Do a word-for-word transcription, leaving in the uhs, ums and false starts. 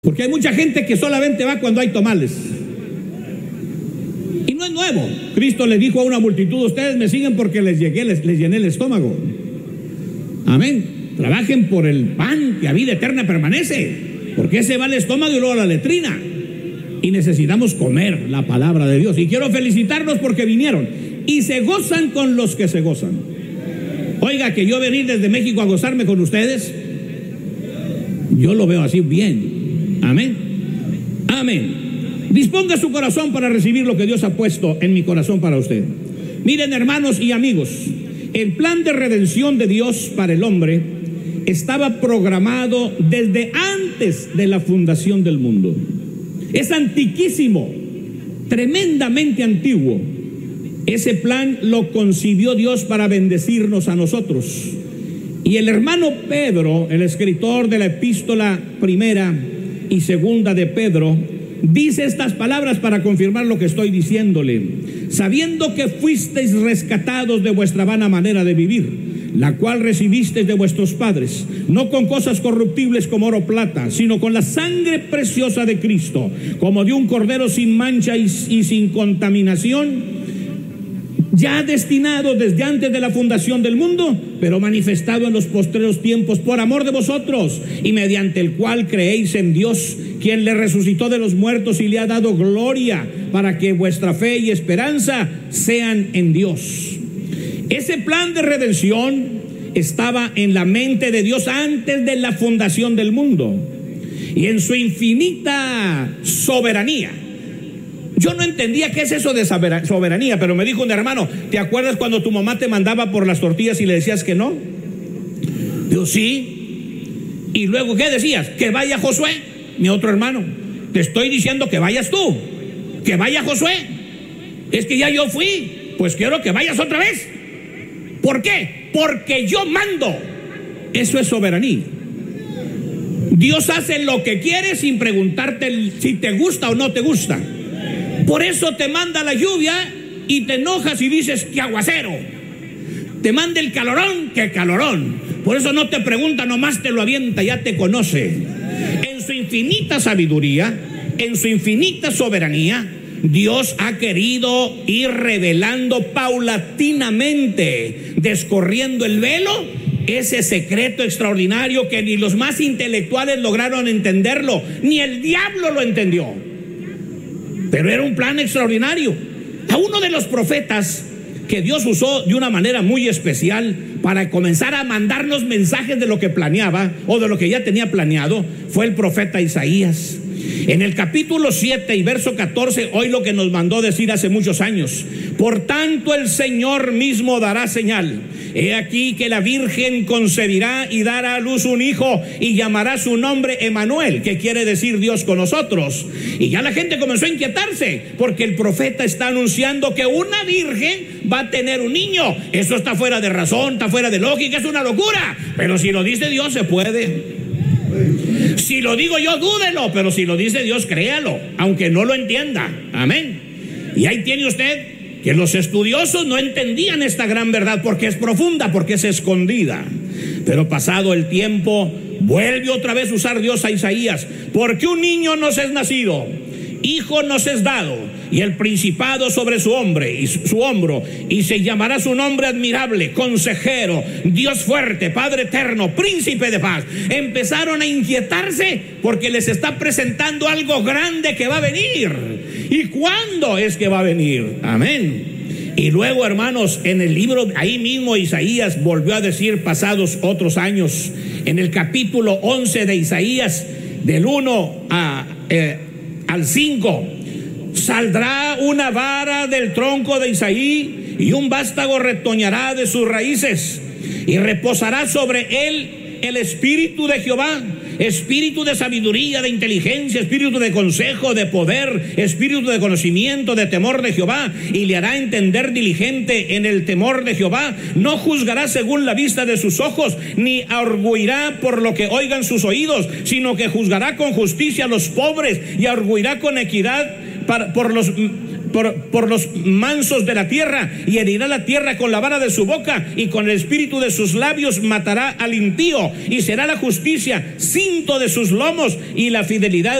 Porque hay mucha gente que solamente va cuando hay tamales. Y no es nuevo. Cristo le dijo a una multitud: ustedes me siguen porque les, llegué, les, les llené el estómago. Amén. Trabajen por el pan que a vida eterna permanece, porque ese va al estómago y luego a la letrina. Y necesitamos comer la palabra de Dios. Y quiero felicitarlos porque vinieron y se gozan con los que se gozan. Oiga, que yo venir desde México a gozarme con ustedes, yo lo veo así bien. Amén. Amén. Disponga su corazón para recibir lo que Dios ha puesto en mi corazón para usted. Miren, hermanos y amigos, el plan de redención de Dios para el hombre estaba programado desde antes de la fundación del mundo. Es antiquísimo, tremendamente antiguo. Ese plan lo concibió Dios para bendecirnos a nosotros. Y el hermano Pedro, el escritor de la epístola primera y segunda de Pedro, dice estas palabras para confirmar lo que estoy diciéndole: sabiendo que fuisteis rescatados de vuestra vana manera de vivir, la cual recibisteis de vuestros padres, no con cosas corruptibles como oro o plata, sino con la sangre preciosa de Cristo, como de un cordero sin mancha y, y sin contaminación, ya destinado desde antes de la fundación del mundo, pero manifestado en los postreros tiempos por amor de vosotros, y mediante el cual creéis en Dios, quien le resucitó de los muertos y le ha dado gloria, para que vuestra fe y esperanza sean en Dios. Ese plan de redención estaba en la mente de Dios antes de la fundación del mundo, y en su infinita soberanía. Yo no entendía qué es eso de soberanía, pero me dijo un hermano: ¿te acuerdas cuando tu mamá te mandaba por las tortillas y le decías que no? Yo sí. ¿Y luego qué decías? Que vaya Josué, mi otro hermano. Te estoy diciendo que vayas tú, que vaya Josué. Es que ya yo fui, pues quiero que vayas otra vez. ¿Por qué? Porque yo mando. Eso es soberanía. Dios hace lo que quiere sin preguntarte si te gusta o no te gusta. Por eso te manda la lluvia y te enojas y dices que aguacero. Te manda el calorón, que calorón. Por eso no te pregunta, nomás te lo avienta, ya te conoce. En su infinita sabiduría, en su infinita soberanía, Dios ha querido ir revelando paulatinamente, descorriendo el velo, ese secreto extraordinario que ni los más intelectuales lograron entenderlo, ni el diablo lo entendió. Pero era un plan extraordinario. A uno de los profetas que Dios usó de una manera muy especial para comenzar a mandarnos mensajes de lo que planeaba o de lo que ya tenía planeado fue el profeta Isaías. En el capítulo siete y verso catorce, hoy lo que nos mandó decir hace muchos años: por tanto el Señor mismo dará señal. He aquí que la Virgen concebirá y dará a luz un hijo y llamará su nombre Emanuel, que quiere decir Dios con nosotros. Y ya la gente comenzó a inquietarse porque el profeta está anunciando que una virgen va a tener un niño. Eso está fuera de razón, está fuera de lógica, es una locura. Pero si lo dice Dios, se puede. Si lo digo yo, dúdelo, pero si lo dice Dios, créalo, aunque no lo entienda. Amén. Y ahí tiene usted que los estudiosos no entendían esta gran verdad porque es profunda, porque es escondida. Pero pasado el tiempo, vuelve otra vez a usar Dios a Isaías: porque un niño nos es nacido, hijo nos es dado, y el principado sobre su hombre y su, su hombro, y se llamará su nombre admirable, consejero, Dios fuerte, Padre eterno, príncipe de paz. Empezaron a inquietarse porque les está presentando algo grande que va a venir. ¿Y cuándo es que va a venir? Amén. Y luego, hermanos, en el libro, ahí mismo Isaías volvió a decir, pasados otros años, en el capítulo once de Isaías, del uno a, eh, al cinco: saldrá una vara del tronco de Isaí, y un vástago retoñará de sus raíces, y reposará sobre él el espíritu de Jehová, espíritu de sabiduría, de inteligencia, espíritu de consejo, de poder, espíritu de conocimiento, de temor de Jehová, y le hará entender diligente en el temor de Jehová. No juzgará según la vista de sus ojos, ni arguirá por lo que oigan sus oídos, sino que juzgará con justicia a los pobres, y arguirá con equidad para, por los por, por los mansos de la tierra, y herirá la tierra con la vara de su boca, y con el espíritu de sus labios matará al impío, y será la justicia cinto de sus lomos, y la fidelidad